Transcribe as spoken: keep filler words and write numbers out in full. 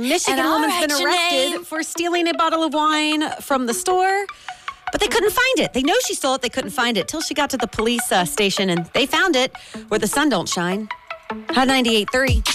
Michigan And woman's I'll been write your arrested name. for stealing a bottle of wine from the store. But they couldn't find it. They know she stole it. They couldn't find it till she got to the police uh, station, and they found it where the sun don't shine. Hot ninety-eight point three.